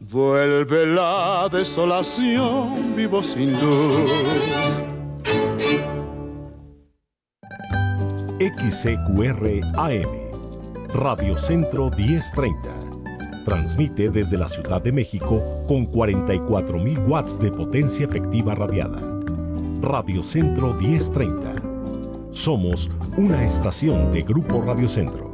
Vuelve la desolación, vivo sin luz. XCQR AM, Radio Centro 1030. Transmite desde la Ciudad de México con 44,000 watts de potencia efectiva radiada. Radio Centro 1030. Somos una estación de Grupo Radio Centro.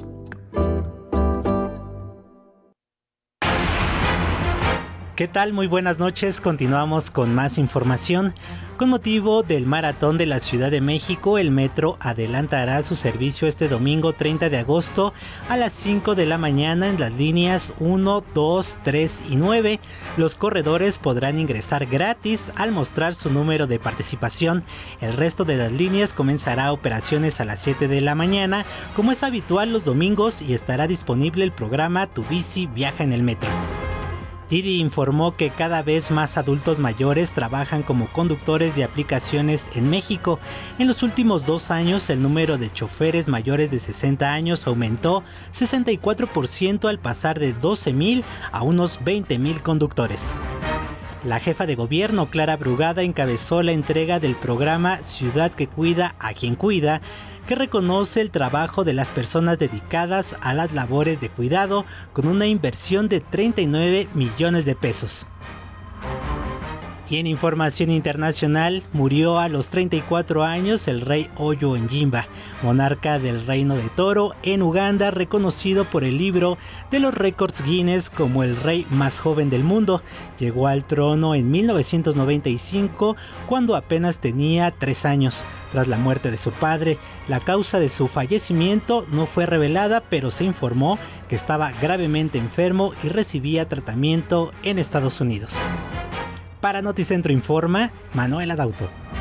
¿Qué tal? Muy buenas noches. Continuamos con más información. Con motivo del Maratón de la Ciudad de México, el metro adelantará su servicio este domingo 30 de agosto a las 5 de la mañana en las líneas 1, 2, 3 y 9. Los corredores podrán ingresar gratis al mostrar su número de participación. El resto de las líneas comenzará operaciones a las 7 de la mañana, como es habitual los domingos, y estará disponible el programa Tu Bici Viaja en el Metro. Didi informó que cada vez más adultos mayores trabajan como conductores de aplicaciones en México. En los últimos 2 años, el número de choferes mayores de 60 años aumentó 64% al pasar de 12,000 a unos 20,000 conductores. La jefa de gobierno, Clara Brugada, encabezó la entrega del programa Ciudad que Cuida a Quien Cuida, que reconoce el trabajo de las personas dedicadas a las labores de cuidado con una inversión de 39 millones de pesos. Y en información internacional, murió a los 34 años el rey Oyo Enyimba, monarca del Reino de Toro en Uganda, reconocido por el libro de los récords Guinness como el rey más joven del mundo. Llegó al trono en 1995, cuando apenas tenía 3 años. Tras la muerte de su padre, la causa de su fallecimiento no fue revelada, pero se informó que estaba gravemente enfermo y recibía tratamiento en Estados Unidos. Para Noticentro Informa, Manuel Adauto.